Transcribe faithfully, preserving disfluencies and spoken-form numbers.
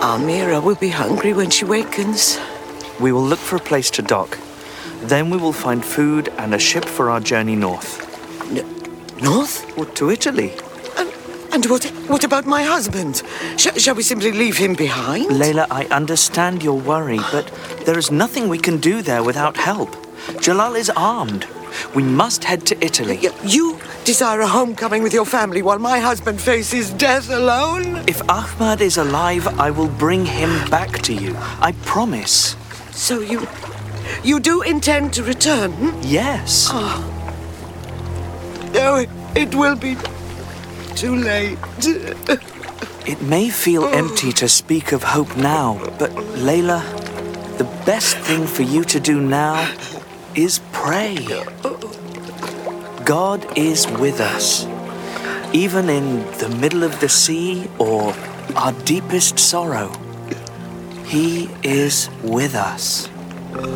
Almira will be hungry when she wakens. We will look for a place to dock. Then we will find food and a ship for our journey north. N- north? Or to Italy. And, and what, what about my husband? Sh- shall we simply leave him behind? Layla, I understand your worry, but there is nothing we can do there without help. Jalal is armed. We must head to Italy. Y- you desire a homecoming with your family while my husband faces death alone? If Ahmad is alive, I will bring him back to you. I promise. So you... you do intend to return? Yes. Oh, oh it, it will be too late. It may feel empty to speak of hope now, but Layla, the best thing for you to do now is pray. God is with us, even in the middle of the sea or our deepest sorrow. He is with us.